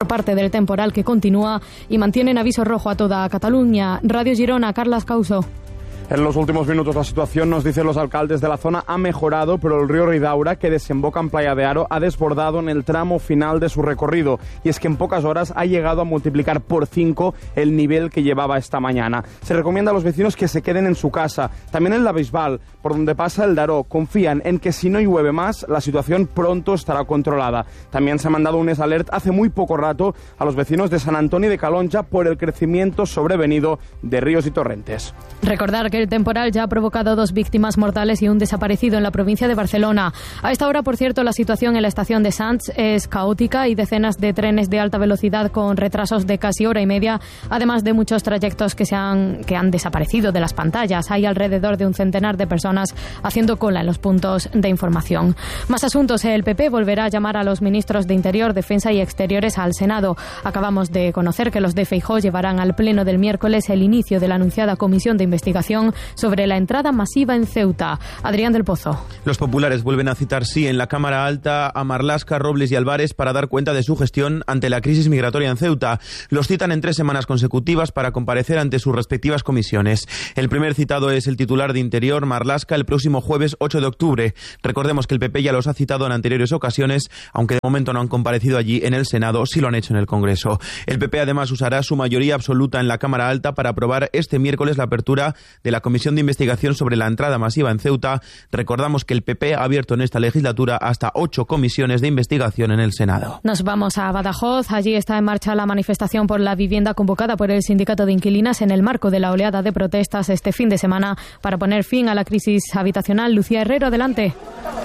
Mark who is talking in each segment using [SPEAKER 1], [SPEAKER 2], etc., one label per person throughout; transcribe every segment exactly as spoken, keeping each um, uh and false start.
[SPEAKER 1] por parte del temporal que continúa y mantienen aviso rojo a toda Cataluña. Radio Girona, Carlas Causo.
[SPEAKER 2] En los últimos minutos la situación, nos dicen los alcaldes de la zona, ha mejorado, pero el río Ridaura, que desemboca en Playa de Aro, ha desbordado en el tramo final de su recorrido. Y es que en pocas horas ha llegado a multiplicar por cinco el nivel que llevaba esta mañana. Se recomienda a los vecinos que se queden en su casa. También en la Bisbal, por donde pasa el Daró, confían en que si no llueve más, la situación pronto estará controlada. También se ha mandado un alert hace muy poco rato a los vecinos de San Antoni de Calonja por el crecimiento sobrevenido de ríos y torrentes.
[SPEAKER 1] Recordar que el temporal ya ha provocado dos víctimas mortales y un desaparecido en la provincia de Barcelona. A esta hora, por cierto, la situación en la estación de Sants es caótica y decenas de trenes de alta velocidad con retrasos de casi hora y media, además de muchos trayectos que, se han, que han desaparecido de las pantallas. Hay alrededor de un centenar de personas haciendo cola en los puntos de información. Más asuntos. El P P volverá a llamar a los ministros de Interior, Defensa y Exteriores al Senado. Acabamos de conocer que los de Feijóo llevarán al pleno del miércoles el inicio de la anunciada comisión de investigación sobre la entrada masiva en Ceuta. Adrián del Pozo.
[SPEAKER 3] Los populares vuelven a citar, sí, en la Cámara Alta a Marlaska, Robles y Álvarez para dar cuenta de su gestión ante la crisis migratoria en Ceuta. Los citan en tres semanas consecutivas para comparecer ante sus respectivas comisiones. El primer citado es el titular de Interior, Marlaska, el próximo jueves ocho de octubre. Recordemos que el P P ya los ha citado en anteriores ocasiones, aunque de momento no han comparecido allí en el Senado, sí lo han hecho en el Congreso. El P P además usará su mayoría absoluta en la Cámara Alta para aprobar este miércoles la apertura de la Comisión de Investigación sobre la entrada masiva en Ceuta. Recordamos que el P P ha abierto en esta legislatura hasta ocho comisiones de investigación en el Senado.
[SPEAKER 1] Nos vamos a Badajoz. Allí está en marcha la manifestación por la vivienda convocada por el Sindicato de Inquilinas en el marco de la oleada de protestas este fin de semana para poner fin a la crisis habitacional. Lucía Herrero, adelante.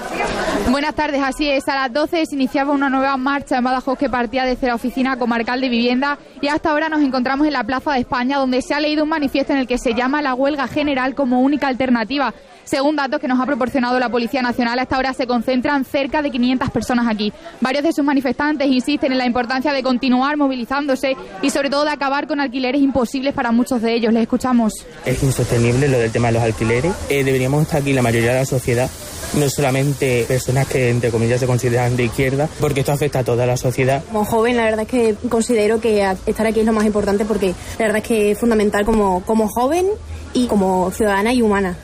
[SPEAKER 4] Buenas tardes, así es. A las doce se iniciaba una nueva marcha en Badajoz que partía desde la Oficina Comarcal de Vivienda y hasta ahora nos encontramos en la Plaza de España, donde se ha leído un manifiesto en el que se llama la huelga general como única alternativa. Según datos que nos ha proporcionado la Policía Nacional, hasta ahora se concentran cerca de quinientas personas aquí. Varios de sus manifestantes insisten en la importancia de continuar movilizándose y sobre todo de acabar con alquileres imposibles para muchos de ellos. Les escuchamos.
[SPEAKER 5] Es insostenible lo del tema de los alquileres. Eh, deberíamos estar aquí la mayoría de la sociedad, no solamente personas que entre comillas se consideran de izquierda, porque esto afecta a toda la sociedad.
[SPEAKER 6] Como joven, la verdad es que considero que estar aquí es lo más importante, porque la verdad es que es fundamental como, como joven y como ciudadana y humana.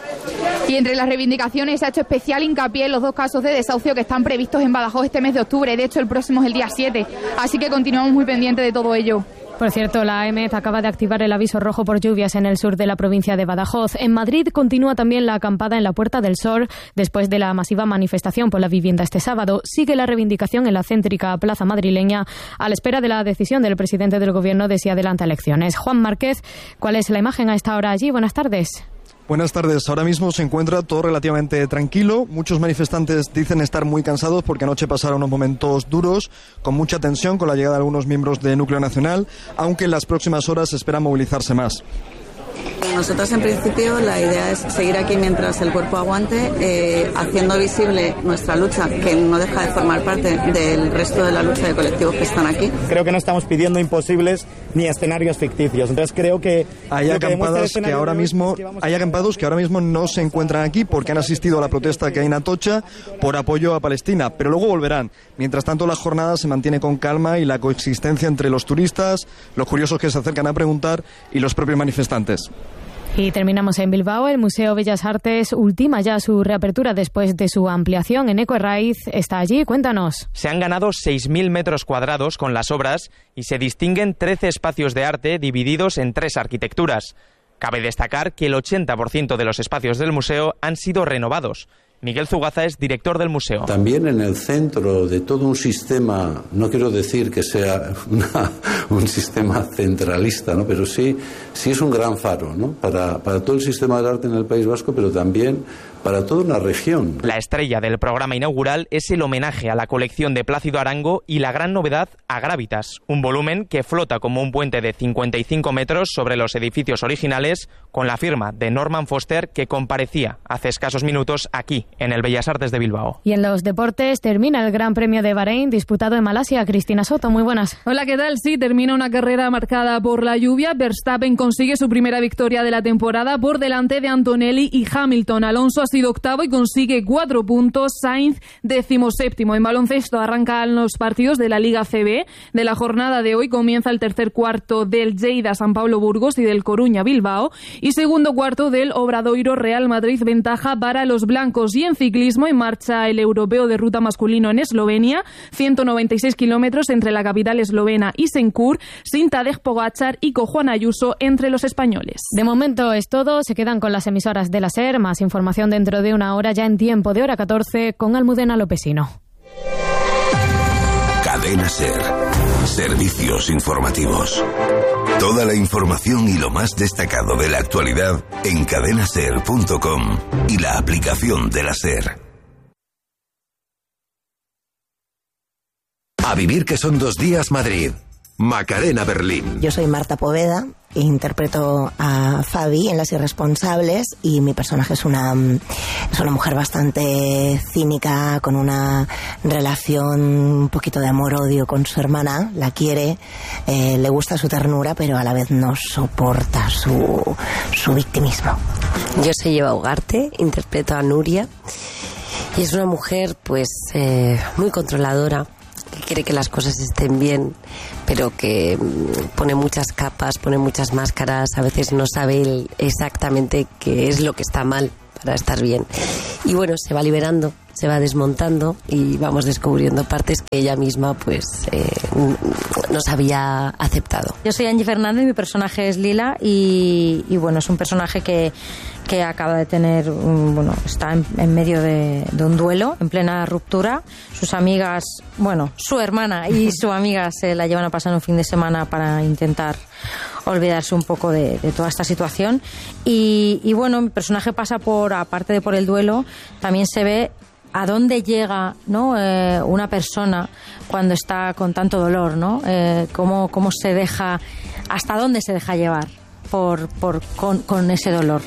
[SPEAKER 4] Y entre las reivindicaciones se ha hecho especial hincapié en los dos casos de desahucio que están previstos en Badajoz este mes de octubre. De hecho, el próximo es el día siete, así que continuamos muy pendientes de todo ello.
[SPEAKER 1] Por cierto, la A E M E T acaba de activar el aviso rojo por lluvias en el sur de la provincia de Badajoz. En Madrid continúa también la acampada en la Puerta del Sol después de la masiva manifestación por la vivienda este sábado. Sigue la reivindicación en la céntrica plaza madrileña a la espera de la decisión del presidente del Gobierno de si adelanta elecciones. Juan Márquez, ¿cuál es la imagen a esta hora allí? Buenas tardes.
[SPEAKER 7] Buenas tardes. Ahora mismo se encuentra todo relativamente tranquilo. Muchos manifestantes dicen estar muy cansados porque anoche pasaron unos momentos duros, con mucha tensión, con la llegada de algunos miembros de Núcleo Nacional, aunque en las próximas horas se espera movilizarse más.
[SPEAKER 8] Nosotros en principio la idea es seguir aquí mientras el cuerpo aguante, eh, haciendo visible nuestra lucha, que no deja de formar parte del resto de la lucha de colectivos que están aquí.
[SPEAKER 9] Creo que no estamos pidiendo imposibles ni escenarios ficticios, entonces creo que
[SPEAKER 7] hay acampados que, que ahora mismo que hay acampados que ahora mismo no se encuentran aquí porque han asistido a la protesta que hay en Atocha por apoyo a Palestina, pero luego volverán. Mientras tanto, la jornada se mantiene con calma y la coexistencia entre los turistas, los curiosos que se acercan a preguntar y los propios manifestantes.
[SPEAKER 1] Y terminamos en Bilbao. El Museo Bellas Artes ultima ya su reapertura después de su ampliación. Eneco Herraiz está allí. Cuéntanos.
[SPEAKER 10] Se han ganado seis mil metros cuadrados con las obras y se distinguen trece espacios de arte divididos en tres arquitecturas. Cabe destacar que el ochenta por ciento de los espacios del museo han sido renovados. Miguel Zugaza es director del museo.
[SPEAKER 11] También en el centro de todo un sistema, no quiero decir que sea una, un sistema centralista, ¿no? Pero sí, sí es un gran faro, ¿no? Para, para todo el sistema del arte en el País Vasco, pero también para toda una región.
[SPEAKER 10] La estrella del programa inaugural es el homenaje a la colección de Plácido Arango y la gran novedad Agrávitas, un volumen que flota como un puente de cincuenta y cinco metros sobre los edificios originales, con la firma de Norman Foster, que comparecía hace escasos minutos aquí en el Bellas Artes de Bilbao.
[SPEAKER 1] Y en los deportes termina el Gran Premio de Bahrein disputado en Malasia. Cristina Soto, muy buenas.
[SPEAKER 12] Hola, ¿qué tal? Sí, termina una carrera marcada por la lluvia. Verstappen consigue su primera victoria de la temporada por delante de Antonelli y Hamilton. Alonso ha sido octavo y consigue cuatro puntos. Sainz decimoséptimo. En baloncesto arrancan los partidos de la Liga C B. De la jornada de hoy comienza el tercer cuarto del Lleida San Pablo Burgos y del Coruña Bilbao. Y segundo cuarto del Obradoiro Real Madrid, ventaja para los blancos. Y en ciclismo en marcha el europeo de ruta masculino en Eslovenia, ciento noventa y seis kilómetros entre la capital eslovena y Senkur, sin Tadej Pogačar y con Juan Ayuso entre los españoles.
[SPEAKER 1] De momento es todo, se quedan con las emisoras de la SER, más información dentro de una hora ya en tiempo de hora catorce con Almudena Lopesino.
[SPEAKER 13] Cadena SER. Servicios informativos. Toda la información y lo más destacado de la actualidad en cadena ser punto com y la aplicación de la SER. A vivir que son dos días Madrid. Macarena Berlín.
[SPEAKER 14] Yo soy Marta Poveda, interpreto a Fabi en Las Irresponsables y mi personaje es una, es una mujer bastante cínica, con una relación un poquito de amor-odio con su hermana. La quiere, eh, le gusta su ternura, pero a la vez no soporta su, su victimismo.
[SPEAKER 15] Yo soy Eva Ugarte, interpreto a Nuria y es una mujer pues eh, muy controladora, que quiere que las cosas estén bien, pero que pone muchas capas, pone muchas máscaras, a veces no sabe exactamente qué es lo que está mal para estar bien. Y bueno, se va liberando, se va desmontando y vamos descubriendo partes que ella misma pues eh, nos había aceptado.
[SPEAKER 16] Yo soy Angie Fernández, mi personaje es Lila y, y bueno, es un personaje que que acaba de tener, un, bueno, está en, en medio de, de un duelo, en plena ruptura. Sus amigas, bueno, su hermana y su amiga se la llevan a pasar un fin de semana para intentar olvidarse un poco de, de toda esta situación. Y, y bueno, mi personaje pasa por, aparte de por el duelo, también se ve a dónde llega, ¿no? Eh, una persona cuando está con tanto dolor, ¿no? Eh, cómo, cómo se deja, hasta dónde se deja llevar por, por con, con ese dolor.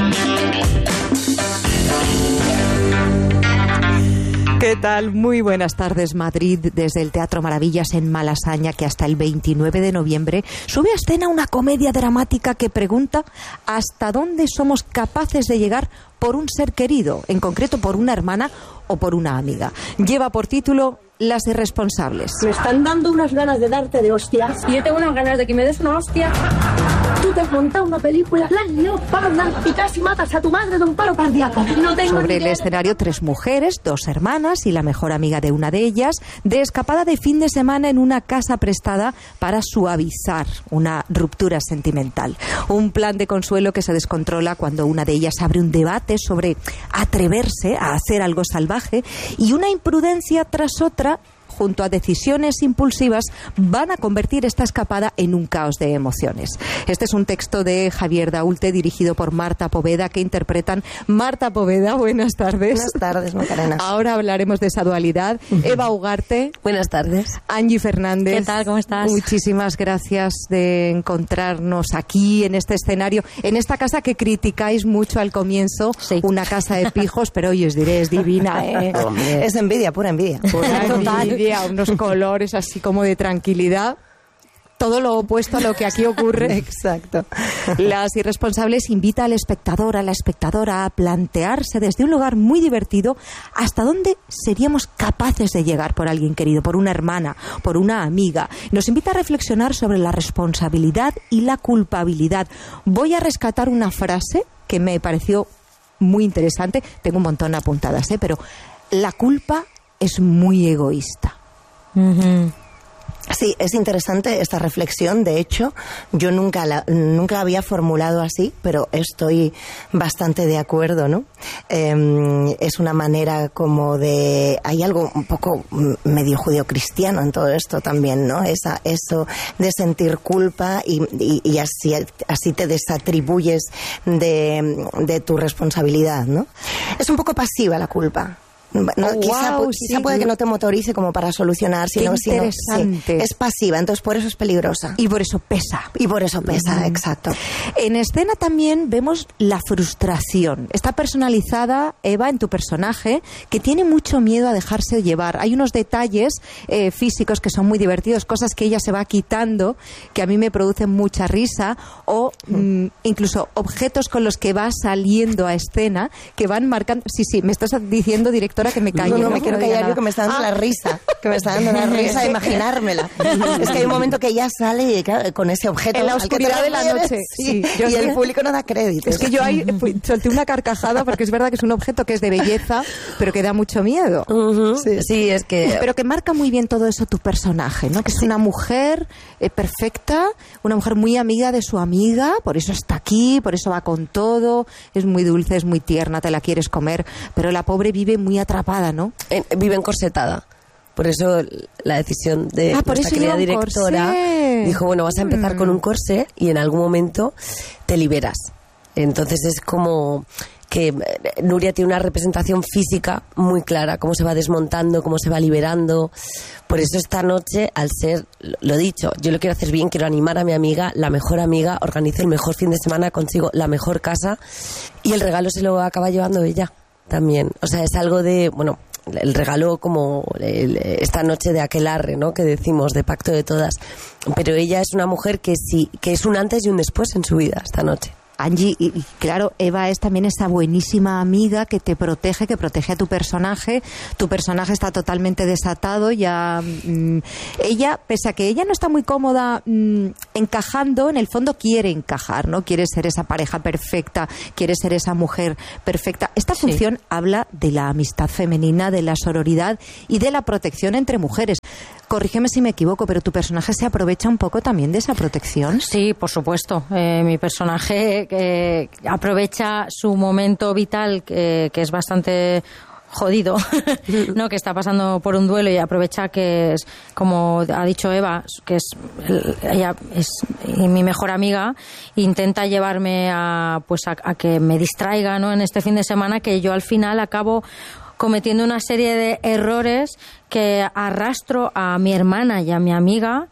[SPEAKER 17] ¿Qué tal? Muy buenas tardes, Madrid, desde el Teatro Maravillas en Malasaña, que hasta el veintinueve de noviembre sube a escena una comedia dramática que pregunta hasta dónde somos capaces de llegar por un ser querido, en concreto por una hermana o por una amiga. Lleva por título Las Irresponsables.
[SPEAKER 18] Me están dando unas ganas de darte de hostias.
[SPEAKER 19] Y yo tengo unas ganas de que me des una hostia.
[SPEAKER 18] Tú te has montado una película, la leoparda, y casi matas a tu madre de un paro cardíaco. No tengo
[SPEAKER 17] Sobre el escenario, tres mujeres, dos hermanas y la mejor amiga de una de ellas, de escapada de fin de semana en una casa prestada para suavizar una ruptura sentimental. Un plan de consuelo que se descontrola cuando una de ellas abre un debate sobre atreverse a hacer algo salvaje, y una imprudencia tras otra, junto a decisiones impulsivas, van a convertir esta escapada en un caos de emociones. Este es un texto de Javier Daulte, dirigido por Marta Poveda, que interpretan Marta Poveda. Buenas tardes.
[SPEAKER 14] Buenas tardes, Macarena.
[SPEAKER 17] Ahora hablaremos de esa dualidad. Uh-huh. Eva Ugarte.
[SPEAKER 15] Buenas tardes.
[SPEAKER 17] Angie Fernández.
[SPEAKER 16] ¿Qué tal? ¿Cómo estás?
[SPEAKER 17] Muchísimas gracias de encontrarnos aquí, en este escenario, en esta casa que criticáis mucho al comienzo, sí. Una casa de pijos, pero hoy os diré, es divina, ¿eh?
[SPEAKER 14] Es envidia, pura envidia.
[SPEAKER 17] Pura envidia. Unos colores así como de tranquilidad, todo lo opuesto a lo que aquí ocurre.
[SPEAKER 14] Exacto.
[SPEAKER 17] Las Irresponsables invita al espectador, a la espectadora, a plantearse desde un lugar muy divertido hasta dónde seríamos capaces de llegar por alguien querido, por una hermana, por una amiga. Nos invita a reflexionar sobre la responsabilidad y la culpabilidad. Voy a rescatar una frase que me pareció muy interesante, tengo un montón apuntadas, ¿eh? Pero la culpa es muy egoísta.
[SPEAKER 14] Uh-huh. Sí, es interesante esta reflexión. De hecho, yo nunca la, nunca la había formulado así, pero estoy bastante de acuerdo, ¿no? Eh, es una manera como de... Hay algo un poco medio judeocristiano en todo esto también, ¿no? Esa, eso de sentir culpa y, y, y así, así te desatribuyes de, de tu responsabilidad, ¿no? Es un poco pasiva la culpa. No,
[SPEAKER 17] oh,
[SPEAKER 14] quizá
[SPEAKER 17] wow,
[SPEAKER 14] quizá
[SPEAKER 17] sí,
[SPEAKER 14] puede que no te motorice como para solucionar, sino,
[SPEAKER 17] Qué interesante.
[SPEAKER 14] sino sí, es pasiva, entonces por eso es peligrosa.
[SPEAKER 17] Y por eso pesa.
[SPEAKER 14] Y por eso pesa, mm. exacto.
[SPEAKER 17] En escena también vemos la frustración. Está personalizada, Eva, en tu personaje, que tiene mucho miedo a dejarse llevar. Hay unos detalles eh, físicos que son muy divertidos, cosas que ella se va quitando, que a mí me producen mucha risa, o mm, incluso objetos con los que va saliendo a escena, que van marcando... Sí, sí, me estás diciendo, directora, que me calle.
[SPEAKER 14] No, no,
[SPEAKER 17] no
[SPEAKER 14] me quiero
[SPEAKER 17] no
[SPEAKER 14] callar yo, que me está dando ah. la risa. Que me está dando la risa de imaginármela. Es que hay un momento que ella sale y, claro, con ese objeto...
[SPEAKER 17] En la oscuridad de la noche.
[SPEAKER 14] Sí, sí, y el público no da crédito.
[SPEAKER 17] Es que yo ahí solté una carcajada porque es verdad que es un objeto que es de belleza, pero que da mucho miedo.
[SPEAKER 15] Uh-huh. Sí, sí, es que...
[SPEAKER 17] Pero que marca muy bien todo eso tu personaje, ¿no? Que es sí. una mujer eh, perfecta, una mujer muy amiga de su amiga, por eso está aquí, por eso va con todo, es muy dulce, es muy tierna, te la quieres comer, pero la pobre vive muy atrapada, ¿no?
[SPEAKER 15] En, vive encorsetada. Por eso la decisión de
[SPEAKER 17] ah,
[SPEAKER 15] nuestra querida directora
[SPEAKER 17] corsé.
[SPEAKER 15] dijo, bueno, vas a empezar mm. con un corsé y en algún momento te liberas. Entonces es como que Nuria tiene una representación física muy clara, cómo se va desmontando, cómo se va liberando. Por eso esta noche, al ser, lo dicho, yo lo quiero hacer bien, quiero animar a mi amiga, la mejor amiga, organizo el mejor fin de semana, consigo la mejor casa y el regalo se lo acaba llevando ella también. O sea, es algo de, bueno, el regalo como el, esta noche de aquelarre, ¿no? Que decimos, de pacto de todas. Pero ella es una mujer que sí, que es un antes y un después en su vida esta noche.
[SPEAKER 17] Angie, y, y claro, Eva es también esa buenísima amiga que te protege, que protege a tu personaje. Tu personaje está totalmente desatado, ya mmm, ella, pese a que ella no está muy cómoda mmm, encajando, en el fondo quiere encajar, ¿no? Quiere ser esa pareja perfecta, quiere ser esa mujer perfecta. Esta función sí. habla de la amistad femenina, de la sororidad y de la protección entre mujeres. Corrígeme si me equivoco, pero tu personaje se aprovecha un poco también de esa protección.
[SPEAKER 16] Sí, por supuesto. Eh, mi personaje eh, aprovecha su momento vital, eh, que es bastante jodido, ¿no? Que está pasando por un duelo y aprovecha que es, como ha dicho Eva, que es ella es mi mejor amiga, intenta llevarme a pues a, a que me distraiga, ¿no? En este fin de semana, que yo al final acabo cometiendo una serie de errores que arrastro a mi hermana y a mi amiga,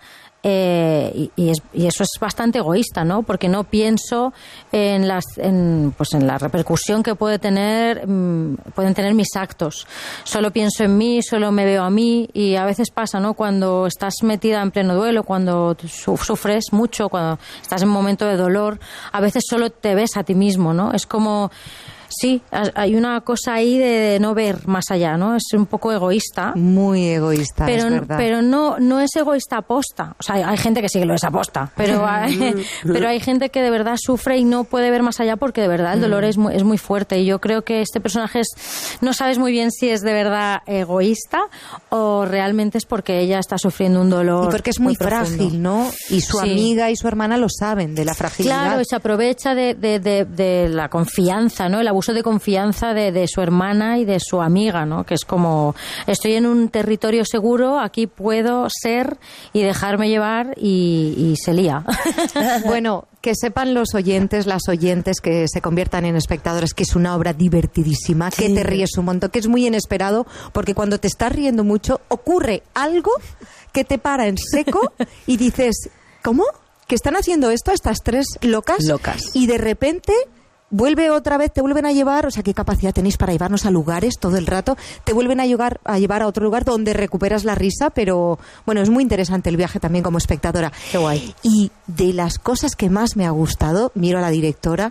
[SPEAKER 16] eh, y, y, es, y eso es bastante egoísta, ¿no? Porque no pienso en las en, pues en la repercusión que puede tener mmm, pueden tener mis actos. Solo pienso en mí, solo me veo a mí, y a veces pasa, ¿no? Cuando estás metida en pleno duelo, cuando sufres mucho, cuando estás en un momento de dolor, a veces solo te ves a ti mismo, ¿no? Es como... Sí, hay una cosa ahí de no ver más allá, ¿no? Es un poco egoísta.
[SPEAKER 17] Muy egoísta,
[SPEAKER 16] pero,
[SPEAKER 17] es verdad.
[SPEAKER 16] Pero no, no es egoísta aposta. O sea, hay, hay gente que sí que lo es aposta, pero hay, pero hay gente que de verdad sufre y no puede ver más allá porque de verdad el dolor es muy, es muy fuerte. Y yo creo que este personaje es, no sabes muy bien si es de verdad egoísta o realmente es porque ella está sufriendo un dolor.
[SPEAKER 17] Y porque es muy, muy frágil, ¿no? Y su
[SPEAKER 16] sí.
[SPEAKER 17] amiga y su hermana lo saben, de la fragilidad.
[SPEAKER 16] Claro, y se aprovecha de, de, de, de la confianza, ¿no? El abuso de confianza de, de su hermana y de su amiga, ¿no? Que es como, estoy en un territorio seguro, aquí puedo ser y dejarme llevar, y, y se lía.
[SPEAKER 17] Bueno, que sepan los oyentes, las oyentes que se conviertan en espectadores, que es una obra divertidísima, sí. que te ríes un montón, que es muy inesperado, porque cuando te estás riendo mucho ocurre algo que te para en seco y dices, ¿cómo? ¿Que están haciendo esto estas tres locas?
[SPEAKER 15] Locas.
[SPEAKER 17] Y de repente... vuelve otra vez, te vuelven a llevar, o sea, qué capacidad tenéis para llevarnos a lugares todo el rato, te vuelven a llevar a llevar a otro lugar donde recuperas la risa, pero bueno, es muy interesante el viaje también como espectadora.
[SPEAKER 16] Qué guay.
[SPEAKER 17] Y de las cosas que más me ha gustado, miro a la directora,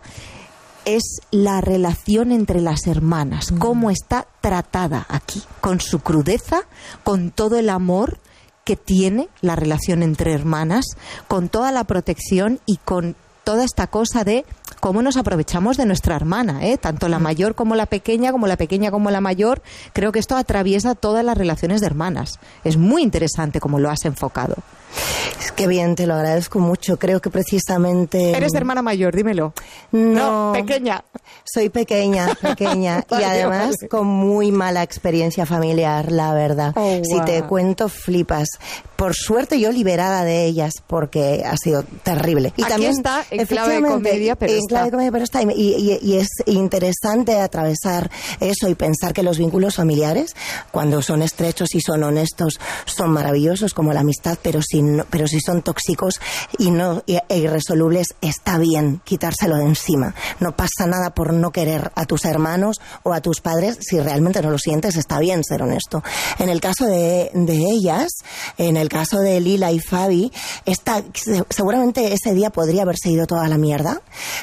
[SPEAKER 17] es la relación entre las hermanas, mm. cómo está tratada aquí, con su crudeza, con todo el amor que tiene la relación entre hermanas, con toda la protección y con toda esta cosa de cómo nos aprovechamos de nuestra hermana, ¿eh? Tanto la mayor como la pequeña, como la pequeña como la mayor. Creo que esto atraviesa todas las relaciones de hermanas. Es muy interesante cómo lo has enfocado.
[SPEAKER 14] Es que bien, te lo agradezco mucho. Creo que precisamente...
[SPEAKER 17] ¿Eres hermana mayor? Dímelo.
[SPEAKER 14] No,
[SPEAKER 17] no pequeña.
[SPEAKER 14] Soy pequeña, pequeña. Y además vale. con muy mala experiencia familiar, la verdad. Oh, si wow. te cuento, flipas. Por suerte yo liberada de ellas, porque ha sido terrible.
[SPEAKER 17] Y aquí también está en clave de comedia, pero
[SPEAKER 14] Sí, en clave de comedia, pero está. Y, y, y es interesante atravesar eso y pensar que los vínculos familiares, cuando son estrechos y son honestos, son maravillosos, como la amistad, pero si, no, pero si son tóxicos y no e irresolubles, está bien quitárselo de encima. No pasa nada por no querer a tus hermanos o a tus padres. Si realmente no lo sientes, está bien ser honesto. En el caso de, de ellas, en el caso de Lila y Fabi, está, seguramente ese día podría haberse ido toda la mierda,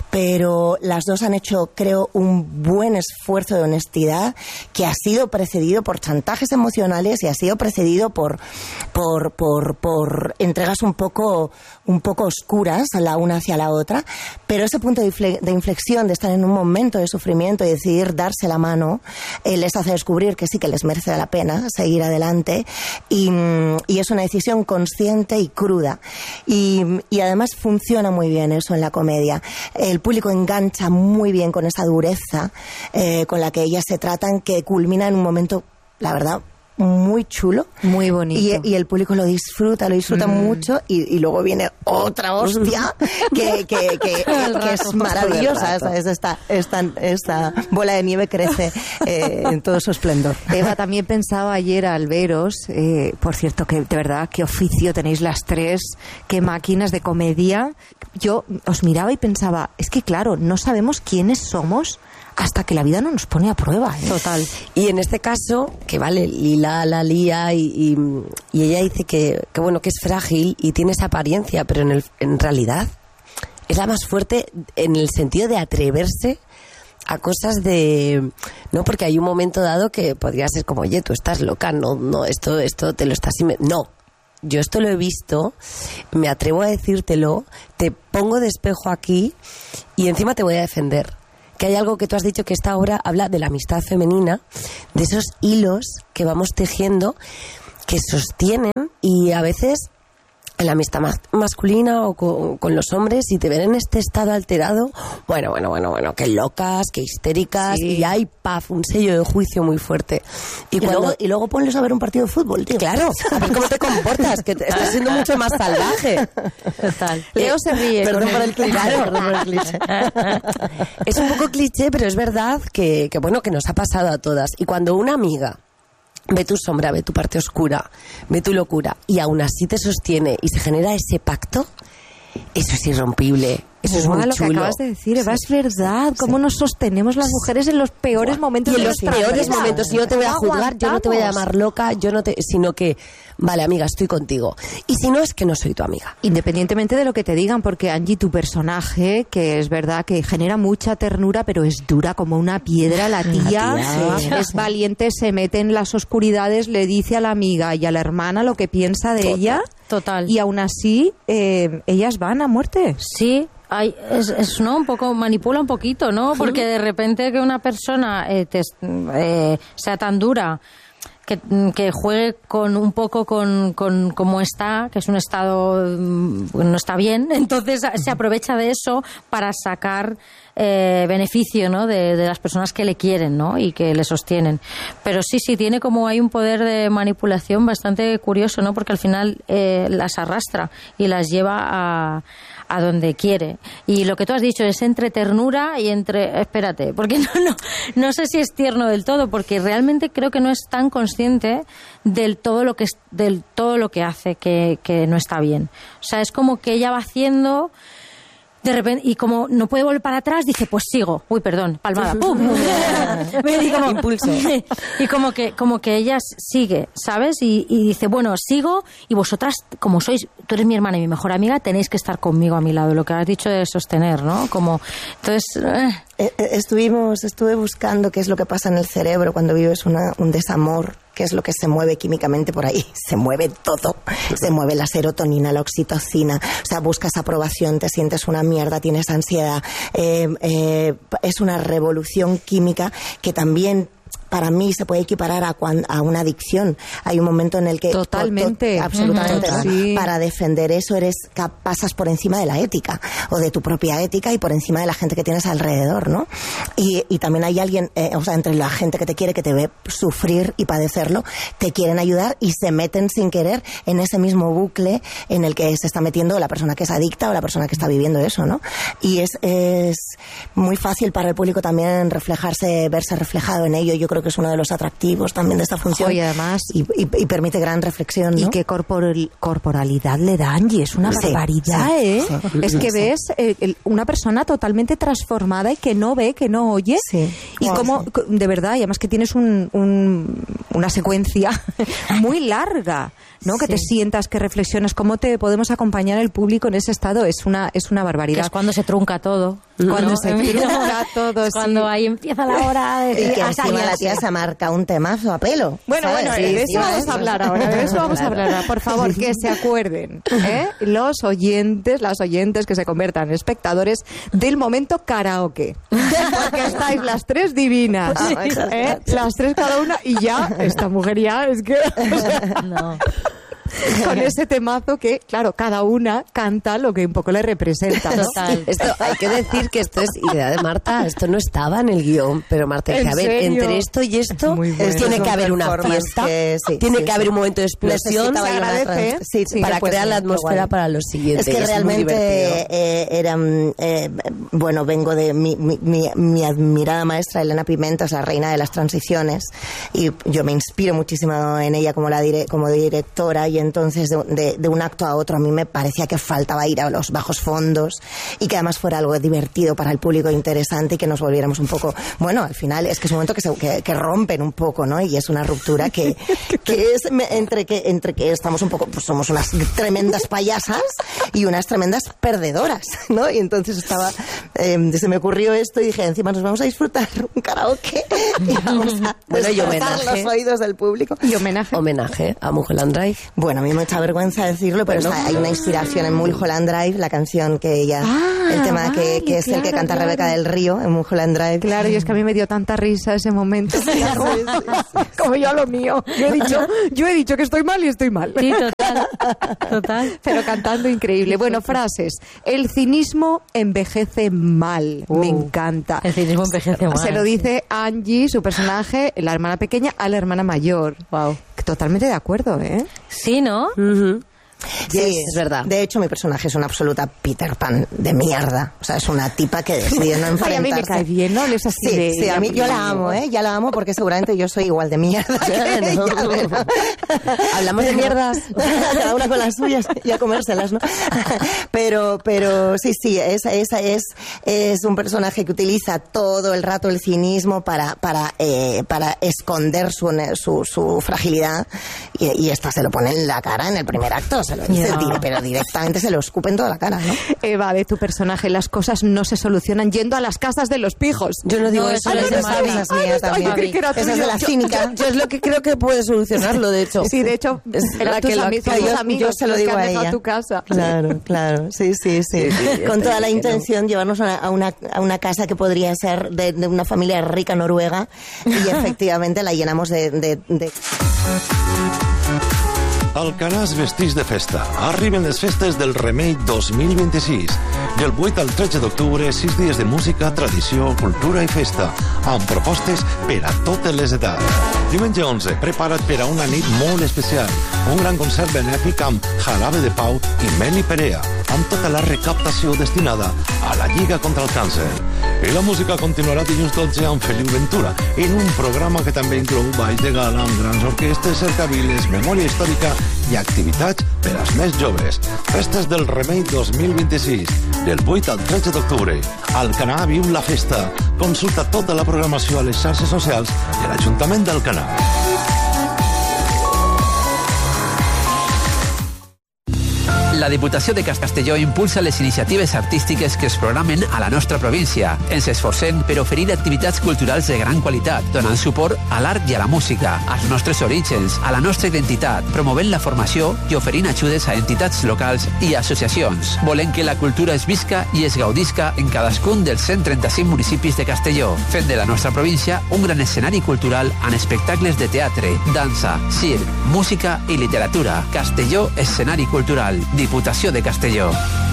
[SPEAKER 14] pero las dos han hecho, creo, un buen esfuerzo de honestidad que ha sido precedido por chantajes emocionales y ha sido precedido por, por, por, por entregas un poco, un poco oscuras la una hacia la otra, pero ese punto de inflexión, de estar en un momento de sufrimiento y decidir darse la mano, eh, les hace descubrir que sí que les merece la pena seguir adelante, y, y es una decisión consciente y cruda, y, y además funciona muy bien eso en la comedia. El público engancha muy bien con esa dureza eh, con la que ellas se tratan, que culmina en un momento, la verdad, muy chulo,
[SPEAKER 17] muy bonito,
[SPEAKER 14] y, y el público lo disfruta, lo disfruta mm. mucho, y, y luego viene otra hostia que, que, que, que es maravillosa. ¿Sabes? Esta, esta, esta bola de nieve crece eh, en todo su esplendor.
[SPEAKER 17] Eva, también pensaba ayer al veros, eh, por cierto, que de verdad qué oficio tenéis las tres, qué máquinas de comedia. Yo os miraba y pensaba, es que claro, no sabemos quiénes somos hasta que la vida no nos pone a prueba, ¿eh?
[SPEAKER 15] Total. Y en este caso, que vale, Lila la lía y, y, y ella dice que, que bueno, que es frágil y tiene esa apariencia, pero en, el, en realidad es la más fuerte en el sentido de atreverse a cosas de... No, porque hay un momento dado que podría ser como, oye, tú estás loca, no, no, esto, esto te lo estás... No, yo esto lo he visto, me atrevo a decírtelo, te pongo de espejo aquí y encima te voy a defender. Que hay algo que tú has dicho, que esta obra habla de la amistad femenina, de esos hilos que vamos tejiendo, que sostienen, y a veces en la amistad mas masculina o con, con los hombres, si te ven en este estado alterado, bueno, bueno, bueno, bueno, qué locas, qué histéricas, sí. Y hay, paf, un sello de juicio muy fuerte.
[SPEAKER 14] Y, y, cuando, luego, y luego ponles a ver un partido de fútbol, tío.
[SPEAKER 15] Claro, a ver cómo te comportas, que te, estás siendo mucho más salvaje.
[SPEAKER 17] Total. Leo se ríe.
[SPEAKER 14] Perdón por el cliché. Claro. Perdón por el cliché.
[SPEAKER 15] Es un poco cliché, pero es verdad que, que, bueno, que nos ha pasado a todas. Y cuando una amiga ve tu sombra, ve tu parte oscura, ve tu locura, y aún así te sostiene y se genera ese pacto, eso es irrompible. Eso es muy
[SPEAKER 17] lo
[SPEAKER 15] chulo.
[SPEAKER 17] Que acabas de decir, Eva, sí. Es verdad. Cómo sí. Nos sostenemos las mujeres en los peores Buah. momentos.
[SPEAKER 15] Y en
[SPEAKER 17] de
[SPEAKER 15] los peores vida. momentos. Yo no te voy a juzgar, yo no te voy a llamar loca, yo no te, sino que, vale, amiga, estoy contigo. Y si no, es que no soy tu amiga.
[SPEAKER 17] Independientemente de lo que te digan, porque Angie, tu personaje, que es verdad que genera mucha ternura, pero es dura como una piedra, la tía, tía sí. Es valiente, se mete en las oscuridades, le dice a la amiga y a la hermana lo que piensa de
[SPEAKER 16] Total.
[SPEAKER 17] ella.
[SPEAKER 16] Total.
[SPEAKER 17] Y aún así, eh, ellas van a muerte.
[SPEAKER 16] Sí. Ay, es, es no un poco manipula un poquito, ¿no? Porque de repente que una persona eh, te, eh, sea tan dura, que, que juegue con un poco con, con cómo está, que es un estado no está bien, entonces se aprovecha de eso para sacar eh, beneficio, ¿no? De, de las personas que le quieren, ¿no? Y que le sostienen. Pero sí, sí, tiene como hay un poder de manipulación bastante curioso, ¿no? Porque al final eh, las arrastra y las lleva a a donde quiere. Y lo que tú has dicho es entre ternura y entre... Espérate, porque no, no, no sé si es tierno del todo, porque realmente creo que no es tan consciente del todo lo que, del todo lo que hace que, que no está bien. O sea, es como que ella va haciendo... De repente, y como no puede volver para atrás, dice, pues sigo. Uy, perdón, palmada, ¡pum! y como, impulso. Y como que, como que ella sigue, ¿sabes? Y, y dice, bueno, sigo, y vosotras, como sois, tú eres mi hermana y mi mejor amiga, tenéis que estar conmigo a mi lado. Lo que has dicho de sostener, ¿no? Como, entonces...
[SPEAKER 14] Eh. Estuvimos, estuve buscando qué es lo que pasa en el cerebro cuando vives una, un desamor, qué es lo que se mueve químicamente por ahí. Se mueve todo. Se mueve la serotonina, la oxitocina. O sea, buscas aprobación, te sientes una mierda, tienes ansiedad. Eh, eh, es una revolución química que también para mí se puede equiparar a, cuan, a una adicción. Hay un momento en el que...
[SPEAKER 17] Totalmente.
[SPEAKER 14] To, to, absolutamente.
[SPEAKER 17] Uh-huh. Sí.
[SPEAKER 14] Para defender eso eres pasas por encima de la ética, o de tu propia ética y por encima de la gente que tienes alrededor, ¿no? Y, y también hay alguien, eh, o sea, entre la gente que te quiere, que te ve sufrir y padecerlo, te quieren ayudar y se meten sin querer en ese mismo bucle en el que se está metiendo la persona que es adicta o la persona que está viviendo eso, ¿no? Y es, es muy fácil para el público también reflejarse, verse reflejado en ello. Yo creo que es uno de los atractivos también de esta función.
[SPEAKER 17] Y además...
[SPEAKER 14] Y, y, y permite gran reflexión, ¿no?
[SPEAKER 17] Y qué corporal, corporalidad le da Angie. Es una
[SPEAKER 14] sí,
[SPEAKER 17] barbaridad,
[SPEAKER 14] sí,
[SPEAKER 17] ¿eh?
[SPEAKER 14] Sí,
[SPEAKER 17] es que
[SPEAKER 14] sí.
[SPEAKER 17] ves eh, el, una persona totalmente transformada y que no ve, que no oye.
[SPEAKER 14] Sí.
[SPEAKER 17] Y
[SPEAKER 14] Oh,
[SPEAKER 17] como,
[SPEAKER 14] sí.
[SPEAKER 17] de verdad, y además que tienes un, un, una secuencia muy larga, ¿no? Que
[SPEAKER 14] Sí.
[SPEAKER 17] te sientas, que reflexionas. ¿Cómo te podemos acompañar el público en ese estado? Es una, es una
[SPEAKER 16] Que
[SPEAKER 17] barbaridad.
[SPEAKER 16] es cuando se trunca todo.
[SPEAKER 17] Cuando
[SPEAKER 16] ¿no?
[SPEAKER 17] se trunca todo,
[SPEAKER 16] Es cuando
[SPEAKER 17] sí.
[SPEAKER 16] ahí empieza la hora de...
[SPEAKER 14] Y que
[SPEAKER 16] a
[SPEAKER 14] encima la
[SPEAKER 16] callarse.
[SPEAKER 14] tía se marca un temazo a pelo.
[SPEAKER 17] Bueno,
[SPEAKER 14] ¿sabes?
[SPEAKER 17] bueno,
[SPEAKER 14] Sí,
[SPEAKER 17] de
[SPEAKER 14] sí,
[SPEAKER 17] eso vamos
[SPEAKER 14] eso.
[SPEAKER 17] a hablar ahora, de eso vamos a hablar ahora. Por favor, que se acuerden, ¿eh? Los oyentes, las oyentes que se conviertan en espectadores del momento karaoke. Porque estáis las tres divinas, ¿eh? Las tres cada una, y ya, esta mujer ya es que...
[SPEAKER 16] No.
[SPEAKER 17] Con ese temazo que, claro, cada una canta lo que un poco le representa, ¿no?
[SPEAKER 16] Total.
[SPEAKER 15] Esto, hay que decir que esto es idea de Marta, esto no estaba en el guión, pero Marta dice,
[SPEAKER 17] ¿En
[SPEAKER 15] a ver,
[SPEAKER 17] serio?
[SPEAKER 15] entre esto y esto
[SPEAKER 14] muy bueno.
[SPEAKER 15] tiene
[SPEAKER 14] Es
[SPEAKER 15] que
[SPEAKER 14] un
[SPEAKER 15] haber una
[SPEAKER 14] performance
[SPEAKER 15] fiesta,
[SPEAKER 14] que sí,
[SPEAKER 15] tiene
[SPEAKER 14] sí,
[SPEAKER 15] que
[SPEAKER 14] sí.
[SPEAKER 15] haber un momento de explosión
[SPEAKER 14] Necesitaba
[SPEAKER 17] se
[SPEAKER 14] una
[SPEAKER 17] agradece,
[SPEAKER 14] trans- sí, sí,
[SPEAKER 15] para
[SPEAKER 14] pues
[SPEAKER 15] crear
[SPEAKER 14] sí,
[SPEAKER 15] la
[SPEAKER 14] qué
[SPEAKER 15] atmósfera
[SPEAKER 14] guay.
[SPEAKER 15] para lo siguiente.
[SPEAKER 14] Es que
[SPEAKER 15] y muy
[SPEAKER 14] realmente
[SPEAKER 15] divertido.
[SPEAKER 14] eh, era, eh, bueno, vengo de mi, mi, mi, mi admirada maestra Elena Pimenta, es la reina de las transiciones, y yo me inspiro muchísimo en ella como, la dire, como directora, y entonces de, de, de un acto a otro a mí me parecía que faltaba ir a los bajos fondos y que además fuera algo divertido para el público, interesante, y que nos volviéramos un poco, bueno, al final es que es un momento que, se, que, que rompen un poco, ¿no? Y es una ruptura que, que es entre que entre que estamos un poco, pues somos unas tremendas payasas y unas tremendas perdedoras, ¿no? Y entonces estaba, eh, se me ocurrió esto y dije, encima nos vamos a disfrutar un karaoke y vamos a
[SPEAKER 15] Bueno, y
[SPEAKER 14] destrozar
[SPEAKER 15] homenaje.
[SPEAKER 14] los oídos del público.
[SPEAKER 17] Y homenaje.
[SPEAKER 15] Homenaje a Mulholland Drive.
[SPEAKER 14] Bueno, a mí me echa vergüenza decirlo, pero
[SPEAKER 15] Bueno.
[SPEAKER 14] está, hay una inspiración en Mulholland Drive, la canción que ella,
[SPEAKER 17] Ah,
[SPEAKER 14] el tema que,
[SPEAKER 17] vale,
[SPEAKER 14] que es el que
[SPEAKER 17] claro,
[SPEAKER 14] canta
[SPEAKER 17] claro.
[SPEAKER 14] Rebeca del Río en Mulholland Drive.
[SPEAKER 17] Claro, y es que a mí me dio tanta risa ese momento. como, como yo a lo mío. Yo he dicho, yo he dicho que estoy mal y estoy mal.
[SPEAKER 16] Sí, total. Total.
[SPEAKER 17] Pero cantando increíble. Bueno, frases. El cinismo envejece mal. Me encanta.
[SPEAKER 16] El cinismo envejece mal.
[SPEAKER 17] Se lo dice Angie, su personaje, la hermana pequeña, a la hermana mayor.
[SPEAKER 16] Wow.
[SPEAKER 17] Totalmente de acuerdo, ¿eh?
[SPEAKER 16] Sí, ¿no?
[SPEAKER 14] Sí,
[SPEAKER 15] es verdad.
[SPEAKER 14] De hecho, mi personaje es una absoluta Peter Pan de mierda. O sea, es una tipa que decidió no enfrentarse.
[SPEAKER 17] Ay, a mí me cae bien, ¿no? Hables así
[SPEAKER 14] Sí,
[SPEAKER 17] de
[SPEAKER 14] sí, a mí yo la amo, ¿eh? Ya la amo porque seguramente yo soy igual de mierda que ella, ¿verdad?
[SPEAKER 15] Hablamos de mierdas.
[SPEAKER 14] Cada una con las suyas y a comérselas, ¿no? Pero, pero sí, sí, esa, esa es, es un personaje que utiliza todo el rato el cinismo para, para, eh, para esconder su, su, su fragilidad, y, y esta se lo pone en la cara en el primer acto, se lo dice,
[SPEAKER 17] Ya.
[SPEAKER 14] pero directamente se lo escupe en toda la cara, ¿no?
[SPEAKER 17] Eva, de tu personaje, las cosas no se solucionan yendo a las casas de los pijos.
[SPEAKER 15] Yo no digo
[SPEAKER 16] No,
[SPEAKER 15] eso,
[SPEAKER 16] eso
[SPEAKER 15] es
[SPEAKER 16] es
[SPEAKER 15] de
[SPEAKER 16] de
[SPEAKER 15] Mavi.
[SPEAKER 14] Esa es mía también.
[SPEAKER 17] yo creí que era
[SPEAKER 14] Esa es
[SPEAKER 17] tuyo.
[SPEAKER 14] de la
[SPEAKER 17] Yo-
[SPEAKER 14] cínica.
[SPEAKER 15] Yo es lo que creo que puede solucionarlo, de hecho.
[SPEAKER 17] Sí, de hecho,
[SPEAKER 15] Es
[SPEAKER 17] eran
[SPEAKER 15] la
[SPEAKER 17] tus
[SPEAKER 15] que lo
[SPEAKER 17] ami-
[SPEAKER 15] activa.
[SPEAKER 17] tus
[SPEAKER 14] Yo-
[SPEAKER 17] amigos
[SPEAKER 14] yo se lo
[SPEAKER 17] los que
[SPEAKER 14] digo
[SPEAKER 17] han
[SPEAKER 14] a
[SPEAKER 17] dejado
[SPEAKER 14] ella.
[SPEAKER 17] tu casa.
[SPEAKER 14] Claro, claro, sí, sí, sí.
[SPEAKER 15] Sí, sí, ya
[SPEAKER 14] Con
[SPEAKER 15] te
[SPEAKER 14] toda la
[SPEAKER 15] dije que no.
[SPEAKER 14] intención llevarnos a una, a una, a una casa que podría ser de, de una familia rica noruega, y efectivamente la llenamos de... de, de...
[SPEAKER 20] Alcanar es vestits de festa. Arriben les festes del Remei dos mil vint-i-sis. Del vuit al tretze d'octubre, sis dies de música, tradició, cultura i festa, amb propostes per a totes les edats. Diumenge onze, prepara't per a una nit molt especial. Un gran concert benèfic amb Jarabe de Pau i Meli Perea, amb tota la recaptació destinada a la Lliga contra el Càncer. I la música continuarà dilluns dotze amb Feliu Ventura, en un programa que també inclou ball de gala amb grans orquestres, cercaviles, memòria històrica i activitats per als més joves. Festes del Remei dos mil vint-i-sis, del vuit al tretze d'octubre. Alcanar viu la festa. Consulta tota la programació a les xarxes socials de l'Ajuntament d'Alcanar.
[SPEAKER 21] La Diputació de Castelló impulsa les iniciatives artístiques que es programen a la nostra província. Ens esforcem per oferir activitats culturals de gran qualitat, donant suport a l'art i a la música, als nostres orígens, a la nostra identitat, promovent la formació i oferint ajudes a entitats locals i associacions. Volem que la cultura es visca i es gaudisca en cadascun dels cent trenta-cinc municipis de Castelló, fent de la nostra província un gran escenari cultural amb espectacles de teatre, dansa, circ, música i literatura. Castelló, escenari cultural. Diputació de Castelló.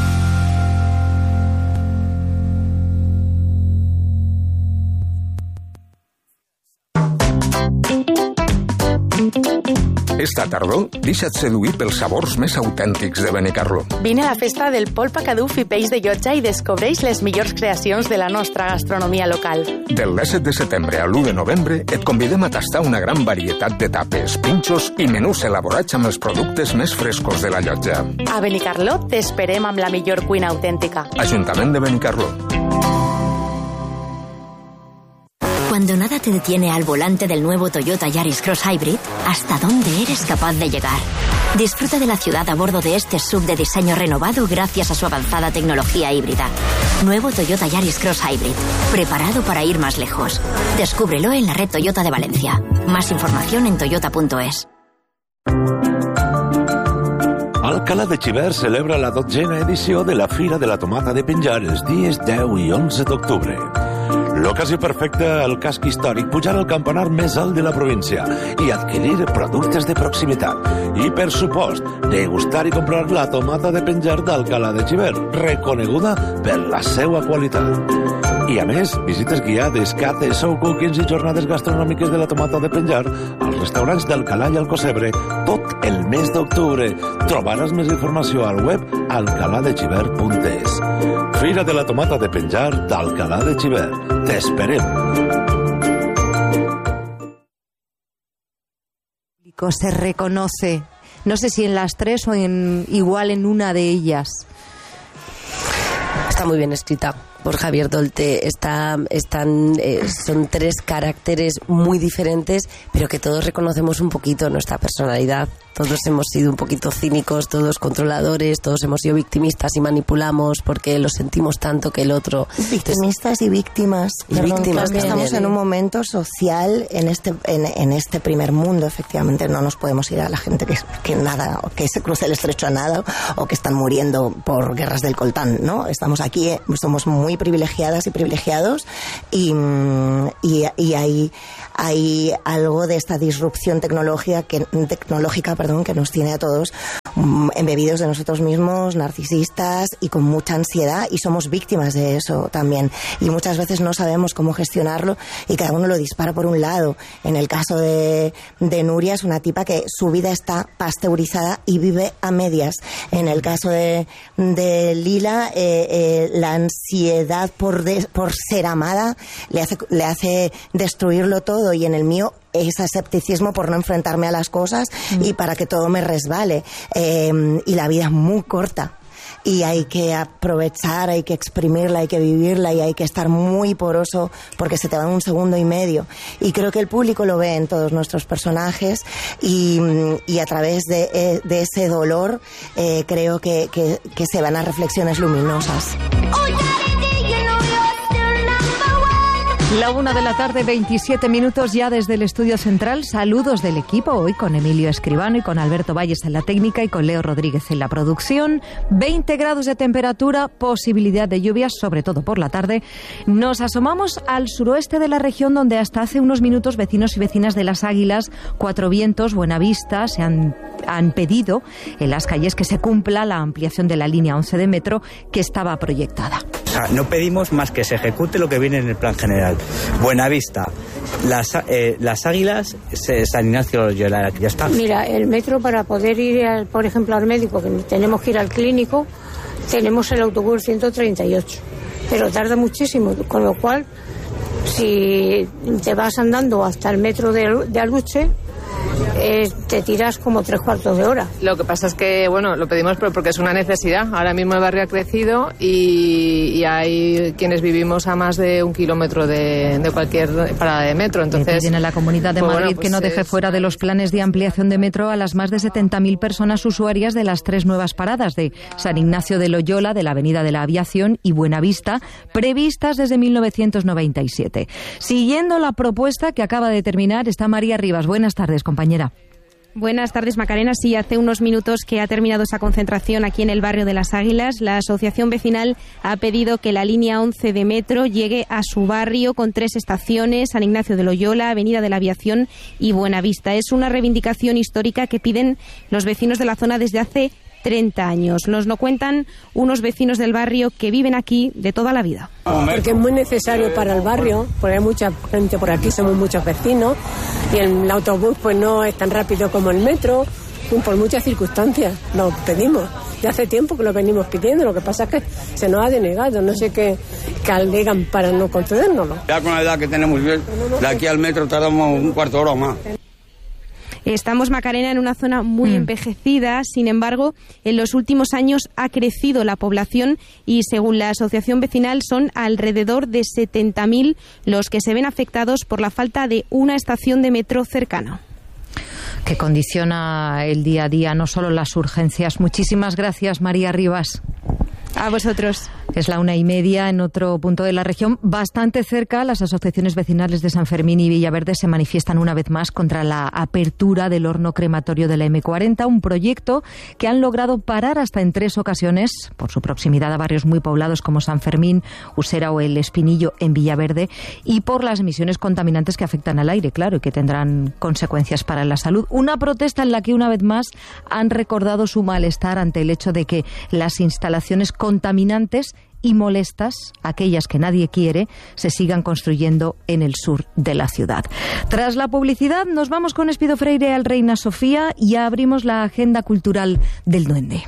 [SPEAKER 22] Esta tardor, deixa't seduir pels sabors més autèntics de Benicarló.
[SPEAKER 23] Vine a la festa del polpa caduf i peix de llotja i descobreix les millors creacions de la nostra gastronomia local.
[SPEAKER 22] Del disset de setembre a l'u de novembre et convidem a tastar una gran varietat de tapes, pinxos i menús elaborats amb els productes més frescos de la llotja.
[SPEAKER 23] A Benicarló t'esperem amb la millor cuina autèntica.
[SPEAKER 22] Ajuntament de Benicarló.
[SPEAKER 24] Cuando nada te detiene al volante del nuevo Toyota Yaris Cross Hybrid, ¿hasta dónde eres capaz de llegar? Disfruta de la ciudad a bordo de este S U V de diseño renovado gracias a su avanzada tecnología híbrida. Nuevo Toyota Yaris Cross Hybrid, preparado para ir más lejos. Descúbrelo en la red Toyota de Valencia. Más información en toyota punto es.
[SPEAKER 20] Alcalá de Xivert celebra la dotzena edició de la Fira de la Tomata de Penjar els dies deu i onze d'octubre. L'ocasió perfecta al casc històric, pujar al campanar més alt de la província i adquirir productes de proximitat. I, per supost, degustar i comprar la tomata de penjar d'Alcalá de Xivert, reconeguda per la seva qualitat. I, a més, visites guiades, cates, show cookings i jornades gastronòmiques de la tomata de penjar als restaurants d'Alcalá i Alcocebre tot el mes d'octubre. Trobaràs més informació al web alcalá de xivert punt es. Fira de la tomata de penjar d'Alcalá de Xivert. T'esperem.
[SPEAKER 17] Se reconoce, no sé si en las tres o en igual en una de ellas.
[SPEAKER 15] Está muy bien escrita por Javier Dolte. Está, están, eh, son tres caracteres muy diferentes, pero que todos reconocemos un poquito nuestra personalidad. Todos hemos sido un poquito cínicos, todos controladores, todos hemos sido victimistas y manipulamos porque lo sentimos tanto que el otro...
[SPEAKER 14] Victimistas y víctimas.
[SPEAKER 15] Y
[SPEAKER 14] Perdón,
[SPEAKER 15] víctimas
[SPEAKER 14] creo que
[SPEAKER 15] también.
[SPEAKER 14] estamos en un momento social en este en, en este primer mundo, efectivamente. No nos podemos ir a la gente que, que nada, que se cruce el estrecho a nada o que están muriendo por guerras del coltán, ¿no? Estamos aquí, somos muy privilegiadas y privilegiados y, y, y hay, hay algo de esta disrupción tecnológica que, tecnológica perdón, que nos tiene a todos um, embebidos de nosotros mismos, narcisistas y con mucha ansiedad, y somos víctimas de eso también. Y muchas veces no sabemos cómo gestionarlo y cada uno lo dispara por un lado. En el caso de, de Nuria es una tipa que su vida está pasteurizada y vive a medias. En el caso de, de Lila, eh, eh, la ansiedad por, de, por ser amada le hace, le hace destruirlo todo, y en el mío ese escepticismo por no enfrentarme a las cosas mm. y para que todo me resbale. Eh, y la vida es muy corta y hay que aprovechar, hay que exprimirla, hay que vivirla y hay que estar muy poroso porque se te va en un segundo y medio. Y creo que el público lo ve en todos nuestros personajes y, y a través de, de ese dolor eh, creo que, que, que se van a reflexiones luminosas.
[SPEAKER 17] La una de la tarde, veintisiete minutos ya desde el estudio central. Saludos del equipo, hoy con Emilio Escribano y con Alberto Valles en la técnica y con Leo Rodríguez en la producción. veinte grados de temperatura, posibilidad de lluvias, sobre todo por la tarde. Nos asomamos al suroeste de la región, donde hasta hace unos minutos vecinos y vecinas de Las Águilas, Cuatro Vientos, Buenavista se han, han pedido en las calles que se cumpla la ampliación de la línea once de metro que estaba proyectada.
[SPEAKER 25] O sea, no pedimos más que se ejecute lo que viene en el plan general. Buenavista, Las, eh, las Águilas, San Ignacio Loyola, ya está.
[SPEAKER 19] Mira, el metro, para poder ir, al, por ejemplo, al médico, que tenemos que ir al clínico, tenemos el autobús ciento treinta y ocho, pero tarda muchísimo, con lo cual, si te vas andando hasta el metro de, de Aluche, eh, te tiras como tres cuartos de hora.
[SPEAKER 2] Lo que pasa es que, bueno, lo pedimos porque es una necesidad. Ahora mismo el barrio ha crecido y, y hay quienes vivimos a más de un kilómetro de, de cualquier parada de metro. Entonces,
[SPEAKER 17] piden a la Comunidad de
[SPEAKER 2] pues,
[SPEAKER 17] Madrid
[SPEAKER 2] bueno, pues
[SPEAKER 17] que no deje
[SPEAKER 2] es...
[SPEAKER 17] fuera de los planes de ampliación de metro a las más de setenta mil personas usuarias de las tres nuevas paradas de San Ignacio de Loyola, de la Avenida de la Aviación y Buenavista, previstas desde mil novecientos noventa y siete. Siguiendo la propuesta que acaba de terminar está María Rivas. Buenas tardes, compañera.
[SPEAKER 3] Buenas tardes, Macarena. Sí, hace unos minutos que ha terminado esa concentración aquí en el barrio de Las Águilas. La asociación vecinal ha pedido que la línea once de metro llegue a su barrio con tres estaciones: San Ignacio de Loyola, Avenida de la Aviación y Buenavista. Es una reivindicación histórica que piden los vecinos de la zona desde hace treinta años. Nos lo cuentan unos vecinos del barrio que viven aquí de toda la vida.
[SPEAKER 4] Porque es muy necesario para el barrio, porque hay mucha gente por aquí, somos muchos vecinos, y el autobús pues no es tan rápido como el metro, por muchas circunstancias lo pedimos. Ya hace tiempo que lo venimos pidiendo, lo que pasa es que se nos ha denegado, no sé qué, qué alegan para no concedérnoslo.
[SPEAKER 5] Ya con la edad que tenemos, de aquí al metro tardamos un cuarto de hora o más.
[SPEAKER 3] Estamos, Macarena, en una zona muy mm. envejecida. Sin embargo, en los últimos años ha crecido la población y, según la asociación vecinal, son alrededor de setenta mil los que se ven afectados por la falta de una estación de metro cercana.
[SPEAKER 17] Que condiciona el día a día, no solo las urgencias. Muchísimas gracias, María Rivas.
[SPEAKER 3] A vosotros.
[SPEAKER 17] Es la una y media en otro punto de la región. Bastante cerca, las asociaciones vecinales de San Fermín y Villaverde se manifiestan una vez más contra la apertura del horno crematorio de la eme cuarenta, un proyecto que han logrado parar hasta en tres ocasiones por su proximidad a barrios muy poblados como San Fermín, Usera o El Espinillo en Villaverde, y por las emisiones contaminantes que afectan al aire, claro, y que tendrán consecuencias para la salud. Una protesta en la que una vez más han recordado su malestar ante el hecho de que las instalaciones contaminantes y molestas, aquellas que nadie quiere, se sigan construyendo en el sur de la ciudad. Tras la publicidad nos vamos con Espido Freire al Reina Sofía y abrimos la agenda cultural del Duende.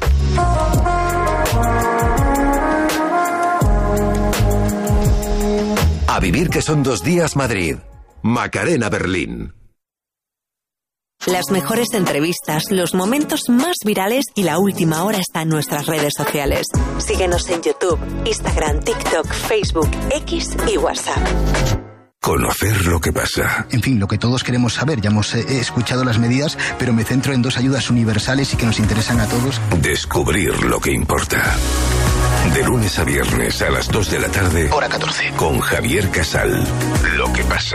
[SPEAKER 6] A vivir que son dos días Madrid. Macarena Berlín.
[SPEAKER 26] Las mejores entrevistas, los momentos más virales y la última hora está en nuestras redes sociales. Síguenos en YouTube, Instagram, TikTok, Facebook, X y WhatsApp.
[SPEAKER 13] Conocer lo que pasa.
[SPEAKER 27] En fin, lo que todos queremos saber. Ya hemos eh, escuchado las medidas, pero me centro en dos ayudas universales y que nos interesan a todos.
[SPEAKER 13] Descubrir lo que importa. De lunes a viernes a las dos de la tarde.
[SPEAKER 27] Hora catorce.
[SPEAKER 13] Con Javier Casal. Lo que pasa.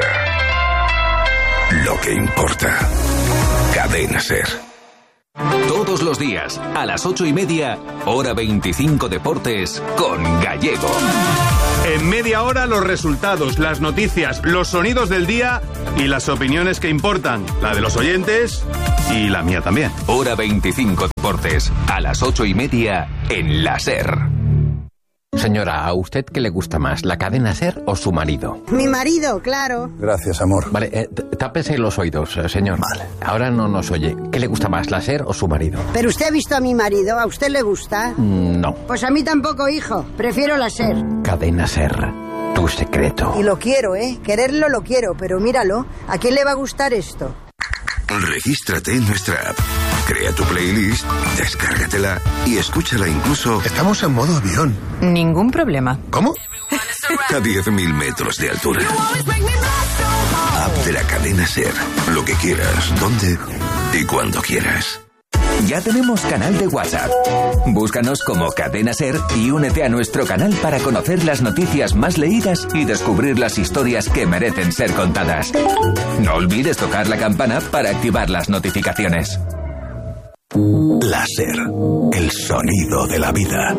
[SPEAKER 13] Lo que importa. Cadena SER.
[SPEAKER 28] Todos los días, a las ocho y media, hora veinticinco Deportes, con Gallego.
[SPEAKER 29] En media hora, los resultados, las noticias, los sonidos del día y las opiniones que importan. La de los oyentes y la mía también.
[SPEAKER 28] Hora veinticinco Deportes, a las ocho y media, en la SER.
[SPEAKER 30] Señora, ¿a usted qué le gusta más, la cadena SER o su marido?
[SPEAKER 31] Mi marido, claro.
[SPEAKER 30] Gracias, amor. Vale, eh, tápese los oídos, eh, señor. Vale. Ahora no nos oye. ¿Qué le gusta más, la SER o su marido?
[SPEAKER 31] Pero usted ha visto a mi marido, ¿a usted le gusta?
[SPEAKER 30] Mm, no.
[SPEAKER 31] Pues a mí tampoco, hijo. Prefiero la SER.
[SPEAKER 30] Cadena SER, tu secreto.
[SPEAKER 31] Y lo quiero, ¿eh? Quererlo lo quiero, pero míralo. ¿A quién le va a gustar esto?
[SPEAKER 13] Regístrate en nuestra app. Crea tu playlist, descárgatela y escúchala incluso...
[SPEAKER 27] Estamos en modo avión.
[SPEAKER 32] Ningún problema.
[SPEAKER 27] ¿Cómo?
[SPEAKER 13] A diez mil metros de altura. App de la cadena SER. Lo que quieras, donde y cuando quieras.
[SPEAKER 33] Ya tenemos canal de WhatsApp. Búscanos como Cadena SER y únete a nuestro canal para conocer las noticias más leídas y descubrir las historias que merecen ser contadas. No olvides tocar la campana para activar las notificaciones.
[SPEAKER 13] La SER, el sonido de la vida.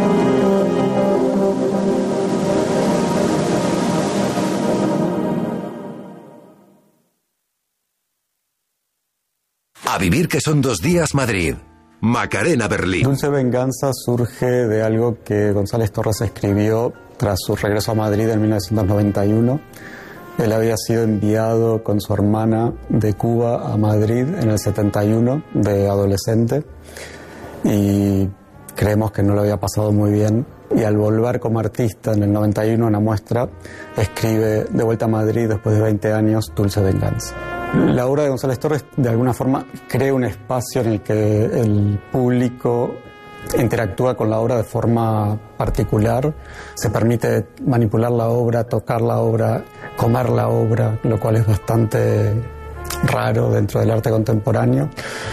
[SPEAKER 13] A vivir que son dos días Madrid. Macarena Berlín.
[SPEAKER 34] Dulce Venganza surge de algo que González Torres escribió tras su regreso a Madrid en mil novecientos noventa y uno. Él había sido enviado con su hermana de Cuba a Madrid en el setenta y uno, de adolescente, y creemos que no lo había pasado muy bien. Y al volver como artista en el noventa y uno a una muestra, escribe De vuelta a Madrid después de veinte años, Dulce Venganza. La obra de González Torres de alguna forma crea un espacio en el que el público interactúa con la obra de forma particular, se permite manipular la obra, tocar la obra, comer la obra, lo cual es bastante raro dentro del arte contemporáneo.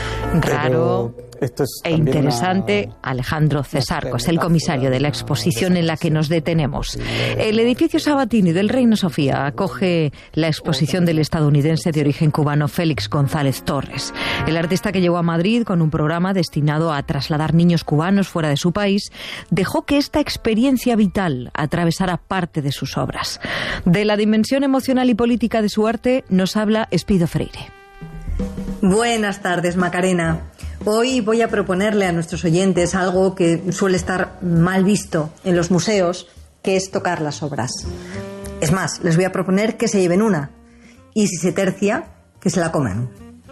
[SPEAKER 17] Raro
[SPEAKER 34] esto es
[SPEAKER 17] e interesante. Una... Alejandro Cesarcos, el comisario de la exposición en la que nos detenemos. El edificio Sabatini del Reina Sofía acoge la exposición del estadounidense de origen cubano Félix González Torres. El artista, que llegó a Madrid con un programa destinado a trasladar niños cubanos fuera de su país, dejó que esta experiencia vital atravesara parte de sus obras. De la dimensión emocional y política de su arte nos habla Espido Freire.
[SPEAKER 1] Buenas tardes, Macarena. Hoy voy a proponerle a nuestros oyentes algo que suele estar mal visto en los museos, que es tocar las obras. Es más, les voy a proponer que se lleven una, y si se tercia, que se la coman.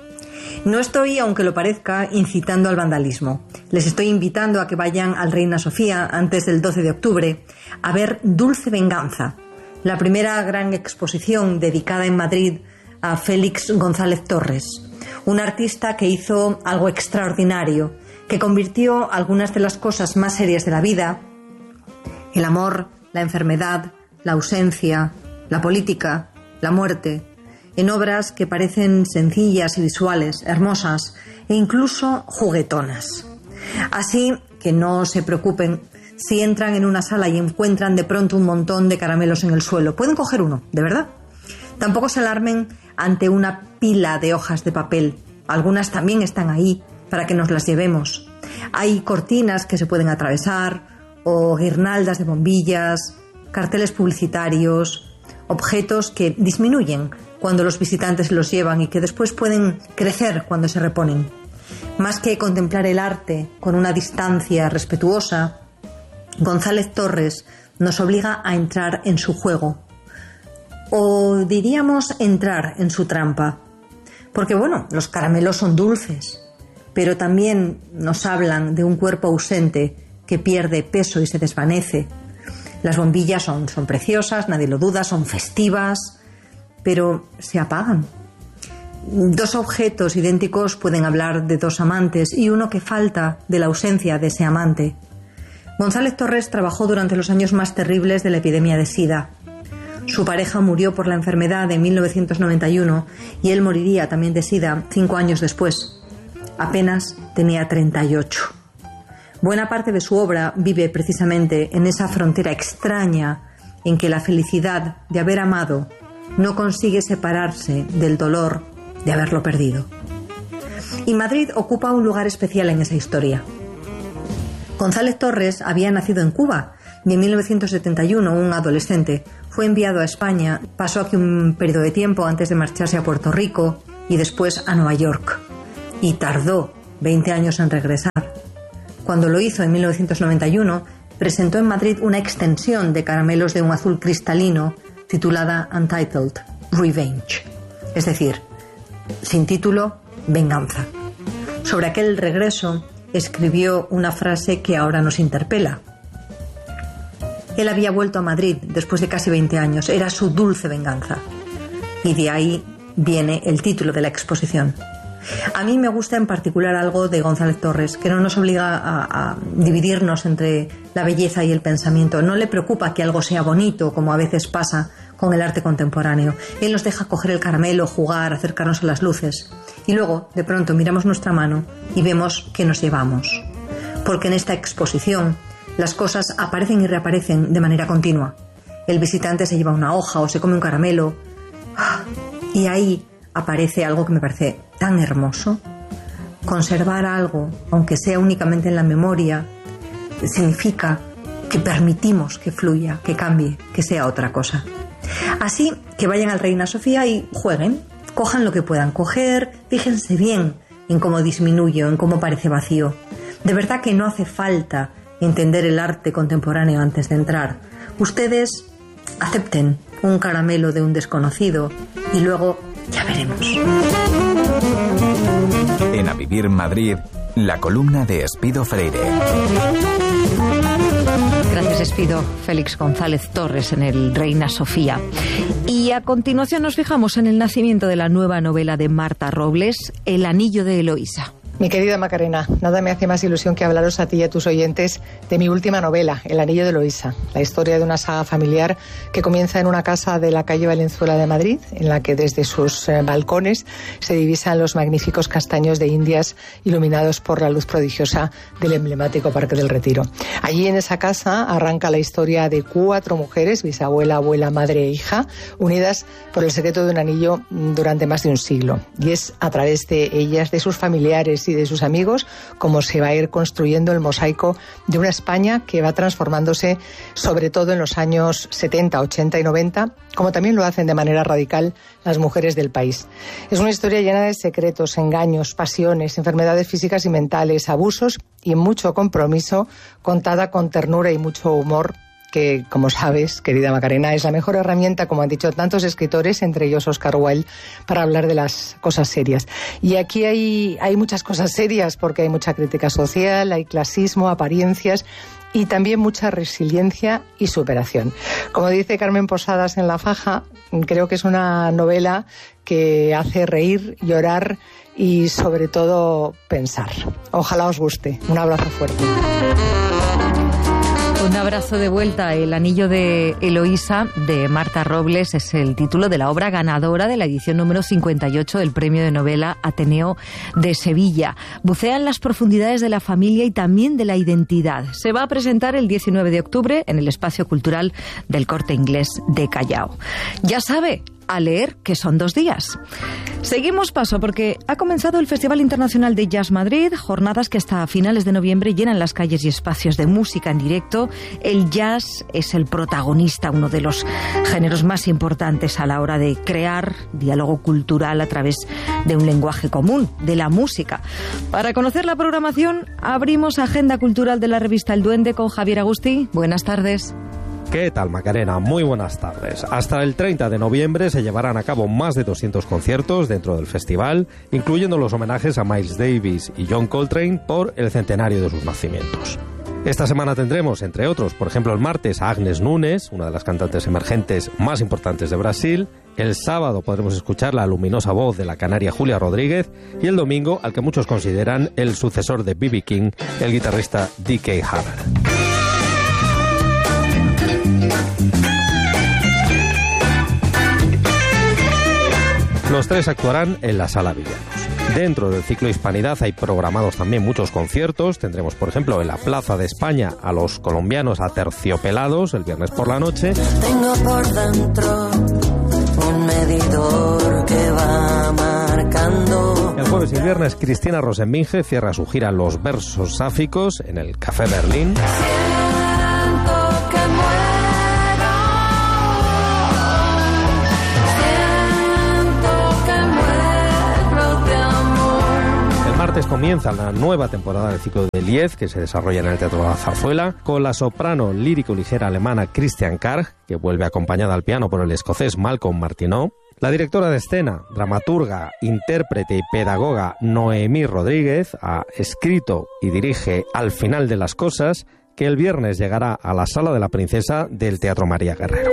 [SPEAKER 1] No estoy, aunque lo parezca, incitando al vandalismo. Les estoy invitando a que vayan al Reina Sofía antes del doce de octubre a ver Dulce Venganza, la primera gran exposición dedicada en Madrid a Félix González Torres, un artista que hizo algo extraordinario, que convirtió algunas de las cosas más serias de la vida, el amor, la enfermedad, la ausencia, la política, la muerte, en obras que parecen sencillas y visuales, hermosas e incluso juguetonas. Así que no se preocupen si entran en una sala y encuentran de pronto un montón de caramelos en el suelo. Pueden coger uno, de verdad. Tampoco se alarmen ante una pila de hojas de papel. Algunas también están ahí para que nos las llevemos. Hay cortinas que se pueden atravesar, o guirnaldas de bombillas, carteles publicitarios, objetos que disminuyen cuando los visitantes los llevan y que después pueden crecer cuando se reponen. Más que contemplar el arte con una distancia respetuosa, González Torres nos obliga a entrar en su juego. O diríamos entrar en su trampa. Porque bueno, los caramelos son dulces, pero también nos hablan de un cuerpo ausente que pierde peso y se desvanece. Las bombillas son, son preciosas, nadie lo duda, son festivas, pero se apagan. Dos objetos idénticos pueden hablar de dos amantes y uno que falta de la ausencia de ese amante. González Torres trabajó durante los años más terribles de la epidemia de SIDA. Su pareja murió por la enfermedad en mil novecientos noventa y uno y él moriría también de SIDA cinco años después. Apenas tenía treinta y ocho. Buena parte de su obra vive precisamente en esa frontera extraña en que la felicidad de haber amado no consigue separarse del dolor de haberlo perdido. Y Madrid ocupa un lugar especial en esa historia. González Torres había nacido en Cuba y en mil novecientos setenta y uno, un adolescente, fue enviado a España, pasó aquí un periodo de tiempo antes de marcharse a Puerto Rico y después a Nueva York. Y tardó veinte años en regresar. Cuando lo hizo en mil novecientos noventa y uno, presentó en Madrid una extensión de caramelos de un azul cristalino titulada Untitled Revenge, es decir, sin título, Venganza. Sobre aquel regreso escribió una frase que ahora nos interpela. Él había vuelto a Madrid después de casi veinte años, era su dulce venganza. Y de ahí viene el título de la exposición. A mí me gusta en particular algo de González Torres, que no nos obliga a, a dividirnos entre la belleza y el pensamiento. No le preocupa que algo sea bonito, como a veces pasa con el arte contemporáneo. Él nos deja coger el caramelo, jugar, acercarnos a las luces. Y luego, de pronto, miramos nuestra mano y vemos que nos llevamos. Porque en esta exposición las cosas aparecen y reaparecen de manera continua. El visitante se lleva una hoja o se come un caramelo. Y ahí aparece algo que me parece tan hermoso. Conservar algo, aunque sea únicamente en la memoria, significa que permitimos que fluya, que cambie, que sea otra cosa. Así que vayan al Reina Sofía y jueguen, cojan lo que puedan coger, fíjense bien en cómo disminuye, en cómo parece vacío. De verdad que no hace falta entender el arte contemporáneo antes de entrar. Ustedes acepten un caramelo de un desconocido y luego ya veremos.
[SPEAKER 33] En A Vivir Madrid, la columna de Espido Freire.
[SPEAKER 17] Gracias, despido, Félix González Torres en el Reina Sofía. Y a continuación nos fijamos en el nacimiento de la nueva novela de Marta Robles, El anillo de Eloísa.
[SPEAKER 7] Mi querida Macarena, nada me hace más ilusión que hablaros a ti y a tus oyentes de mi última novela, El anillo de Eloísa, la historia de una saga familiar que comienza en una casa de la calle Valenzuela de Madrid, en la que desde sus eh, balcones se divisan los magníficos castaños de Indias iluminados por la luz prodigiosa del emblemático Parque del Retiro. Allí en esa casa arranca la historia de cuatro mujeres, bisabuela, abuela, madre e hija, unidas por el secreto de un anillo durante más de un siglo. Y es a través de ellas, de sus familiares y de sus amigos, como se va a ir construyendo el mosaico de una España que va transformándose, sobre todo en los años setenta, ochenta y noventa, como también lo hacen de manera radical las mujeres del país. Es una historia llena de secretos, engaños, pasiones, enfermedades físicas y mentales, abusos y mucho compromiso, contada con ternura y mucho humor, que, como sabes, querida Macarena, es la mejor herramienta, como han dicho tantos escritores, entre ellos Oscar Wilde, para hablar de las cosas serias. Y aquí hay, hay muchas cosas serias, porque hay mucha crítica social, hay clasismo, apariencias y también mucha resiliencia y superación. Como dice Carmen Posadas en La Faja, creo que es una novela que hace reír, llorar y, sobre todo, pensar. Ojalá os guste. Un abrazo fuerte.
[SPEAKER 17] Un abrazo de vuelta. El anillo de Eloísa, de Marta Robles, es el título de la obra ganadora de la edición número cincuenta y ocho del Premio de Novela Ateneo de Sevilla. Bucea en las profundidades de la familia y también de la identidad. Se va a presentar el diecinueve de octubre en el Espacio Cultural del Corte Inglés de Callao. Ya sabe, a leer, que son dos días. Seguimos paso porque ha comenzado el Festival Internacional de Jazz Madrid, jornadas que hasta finales de noviembre llenan las calles y espacios de música en directo. El jazz es el protagonista, uno de los géneros más importantes a la hora de crear diálogo cultural a través de un lenguaje común, de la música. Para conocer la programación, abrimos Agenda Cultural de la revista El Duende con Javier Agustí. Buenas tardes.
[SPEAKER 8] ¿Qué tal, Macarena? Muy buenas tardes. Hasta el treinta de noviembre se llevarán a cabo más de doscientos conciertos dentro del festival, incluyendo los homenajes a Miles Davis y John Coltrane por el centenario de sus nacimientos. Esta semana tendremos, entre otros, por ejemplo, el martes a Agnes Nunes, una de las cantantes emergentes más importantes de Brasil. El sábado podremos escuchar la luminosa voz de la canaria Julia Rodríguez. Y el domingo, al que muchos consideran el sucesor de B B King, el guitarrista D K Haver. Los tres actuarán en la Sala Villanos. Dentro del ciclo Hispanidad hay programados también muchos conciertos. Tendremos, por ejemplo, en la Plaza de España a los colombianos Aterciopelados el viernes por la noche.
[SPEAKER 9] Tengo por dentro un medidor que va marcando.
[SPEAKER 8] El jueves y el viernes Cristina Rosenbinge cierra su gira Los Versos Sáficos en el Café Berlín. El martes comienza la nueva temporada del ciclo de Liez, que se desarrolla en el Teatro de la Zarzuela, con la soprano lírico-ligera alemana Christian Karg, que vuelve acompañada al piano por el escocés Malcolm Martineau. La directora de escena, dramaturga, intérprete y pedagoga Noemí Rodríguez ha escrito y dirige Al final de las cosas, que el viernes llegará a la Sala de la Princesa del Teatro María Guerrero.